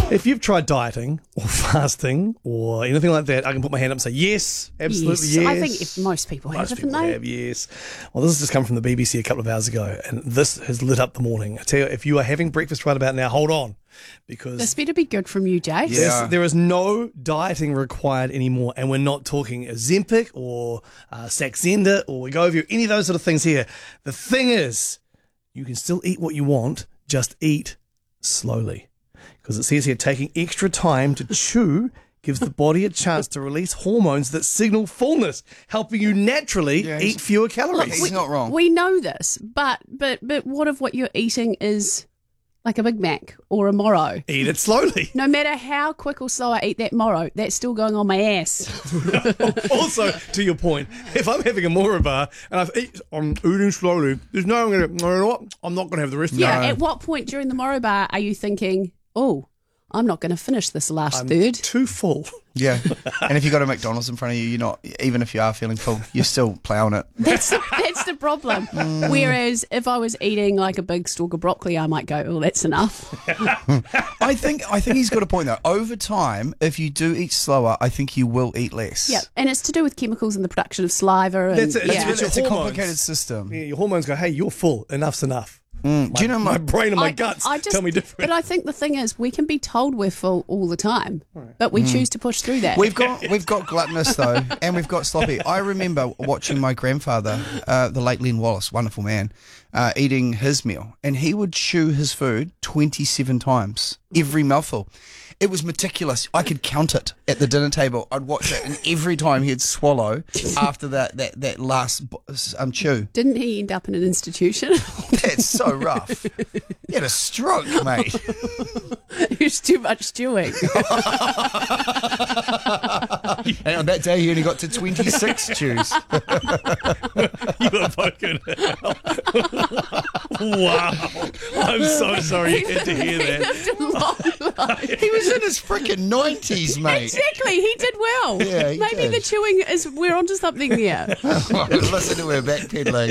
If you've tried dieting or fasting or anything like that, I can put my hand up and say yes, absolutely yes. I think if most people have, haven't they? Yes. Well, this has just come from the BBC a couple of hours ago, and this has lit up the morning. I tell you, if you are having breakfast right about now, hold on, because This better be good from you, Jace. Yeah. there is no dieting required anymore, and we're not talking Ozempic or Saxenda or Wegovy or any of those sort of things here. The thing is, you can still eat what you want, just eat slowly. Because it says here, taking extra time to chew gives the body a chance to release hormones that signal fullness, helping you naturally eat fewer calories. He's not wrong. We know this, but what if what you're eating is like a Big Mac or a Moro? Eat it slowly. No matter how quick or slow I eat that Moro, that's still going on my ass. Also, to your point, if I'm having a Moro bar and I'm eating slowly, there's no, you know what? I'm not going to have the rest of it. Yeah, at what point during the Moro bar are you thinking, oh, I'm not going to finish this last third? Too full. Yeah. And if you've got a McDonald's in front of you, you're not, even if you are feeling full, you're still ploughing it. That's the problem. Whereas if I was eating like a big stalk of broccoli, I might go, oh, that's enough. I think he's got a point, though. Over time, if you do eat slower, I think you will eat less. Yeah, and it's to do with chemicals in the production of saliva. And, That's it. yeah. It's It's a hormones. complicated system. Yeah, your hormones go, hey, you're full. Enough's enough. Do you know My brain and my guts I just, tell me different. But I think the thing is, we can be told we're full all the time, but we choose to push through that. We've got gluttonous though, and we've got sloppy. I remember watching my grandfather, the late Len Wallace, wonderful man, eating his meal, and he would chew his food 27 times every mouthful. It was meticulous. I could count it at the dinner table. I'd watch it, and every time he'd swallow after that last chew. Didn't he end up in an institution? That's so rough. He had a stroke, mate. It was too much chewing. And on that day, he only got to 26 chews. You were fucking hell. Wow. I'm so sorry you had to hear He that. lived a long life. He was in his freaking 90s, mate. Exactly, he did well. Yeah, he Maybe did. the chewing is, we're onto something there. Listen to her backpedaling.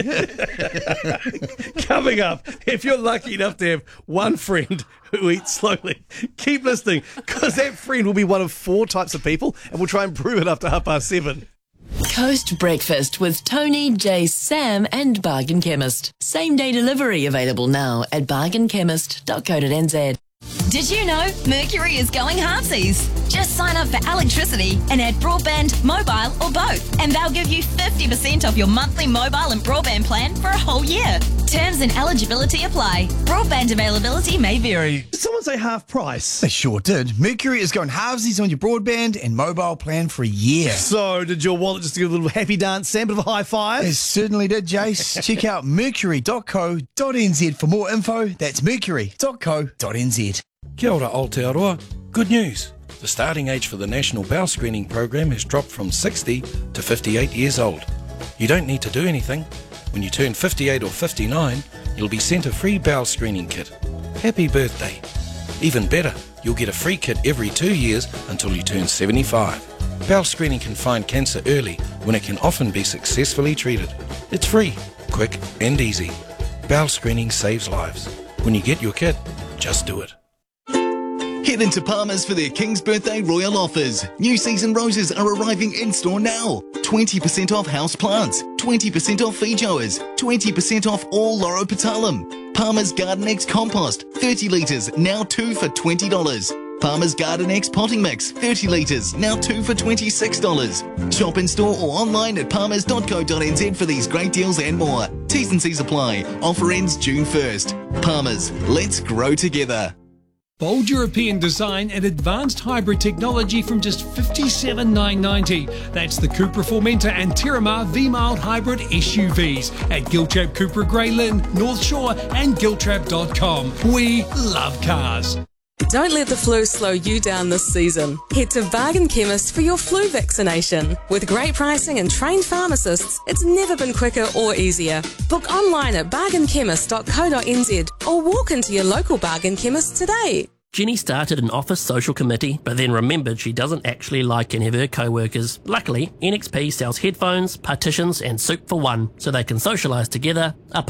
Coming up, if you're lucky enough to have one friend who eats slowly, keep listening, because that friend will be one of 4 types of people, and we'll try and prove it after 7:30. Coast Breakfast with Tony, Jace, Sam and Bargain Chemist. Same day delivery available now at bargainchemist.co.nz. Did you know Mercury is going halvesies? Just sign up for electricity and add broadband, mobile or both, and they'll give you 50% off your monthly mobile and broadband plan for a whole year. Terms and eligibility apply. Broadband availability may vary. Did someone say half price? They sure did. Mercury is going halvesies on your broadband and mobile plan for a year. So, did your wallet just give a little happy dance, Sam, bit of a high five? It certainly did, Jace. Check out mercury.co.nz for more info. That's mercury.co.nz. Kia ora Aotearoa. Good news. The starting age for the National Bowel Screening Program has dropped from 60 to 58 years old. You don't need to do anything. When you turn 58 or 59, you'll be sent a free bowel screening kit. Happy birthday. Even better, you'll get a free kit every 2 years until you turn 75. Bowel screening can find cancer early when it can often be successfully treated. It's free, quick and easy. Bowel screening saves lives. When you get your kit, just do it. Head into Palmer's for their King's Birthday Royal offers. New season roses are arriving in-store now. 20% off house plants, 20% off Fijoas, 20% off all Loropetalum. Palmer's Garden X Compost, 30 litres, now 2 for $20. Palmer's Garden X Potting Mix, 30 litres, now 2 for $26. Shop in store or online at palmers.co.nz for these great deals and more. T's and C's apply. Offer ends June 1st. Palmer's, let's grow together. Bold European design and advanced hybrid technology from just $57,990. That's the Cupra Formentor and Terramar V-Mild Hybrid SUVs at Giltrap Cupra Grey Lynn, North Shore and Giltrap.com. We love cars. Don't let the flu slow you down this season. Head to Bargain Chemist for your flu vaccination. With great pricing and trained pharmacists, it's never been quicker or easier. Book online at bargainchemist.co.nz or walk into your local Bargain Chemist today. Jenny started an office social committee, but then remembered she doesn't actually like any of her co-workers. Luckily, NXP sells headphones, partitions and soup for one, so they can socialise together apart